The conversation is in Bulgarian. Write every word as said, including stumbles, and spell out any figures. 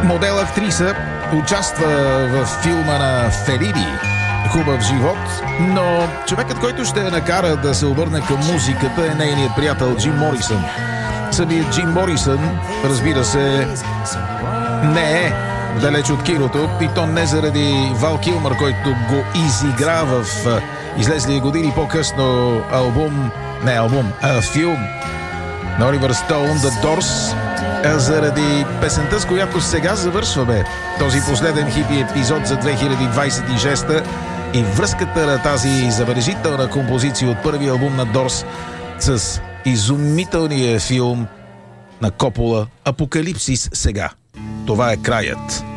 Модел-актриса участва в филма на Фелини "Хубав живот", но човекът, който ще я накара да се обърне към музиката, е нейният приятел Джим Морисън. Самият Джим Морисън, разбира се, не е далеч от киното, и то не заради Вал Килмър, който го изигра в излезли години по-късно албум, не албум, а филм на Оливър Стоун, The Doors, а заради песента, с която сега завършваме този последен хипи епизод за две хиляди двадесет и шеста и връзката на тази забележителна композиция от първия албум на Doors с изумителния филм на Копола "Апокалипсис сега". Това е краят.